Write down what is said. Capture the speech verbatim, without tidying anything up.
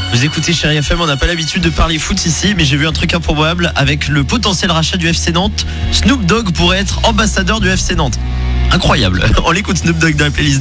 Vous écoutez Chérie F M, on n'a pas l'habitude de parler foot ici, mais j'ai vu un truc improbable avec le potentiel rachat du F C Nantes. Snoop Dogg pourrait être ambassadeur du F C Nantes. Incroyable. On l'écoute, Snoop Dogg dans la playlist.